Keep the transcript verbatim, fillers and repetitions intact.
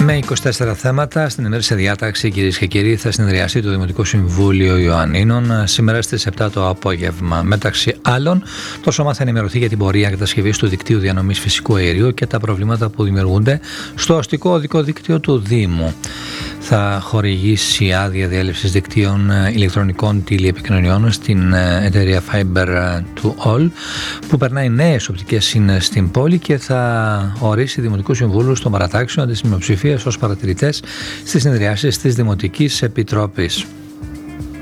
Με είκοσι τέσσερα θέματα στην ημερήσια διάταξη, κυρίες και κύριοι, θα συνεδριαστεί το Δημοτικό Συμβούλιο Ιωαννίνων σήμερα στις επτά το απόγευμα. Μεταξύ άλλων, το Σώμα θα ενημερωθεί για την πορεία κατασκευής του δικτύου διανομής φυσικού αερίου και τα προβλήματα που δημιουργούνται στο αστικό οδικό δίκτυο του Δήμου. Θα χορηγήσει άδεια διέλευσης δικτύων ηλεκτρονικών τηλεεπικοινωνιών στην εταιρεία Fiber to All, που περνάει νέες οπτικές σύνες στην πόλη και θα ορίσει Δημοτικού Συμβούλου των παρατάξεων της μειοψηφίας ως παρατηρητές στις συνεδριάσεις της Δημοτικής Επιτροπής.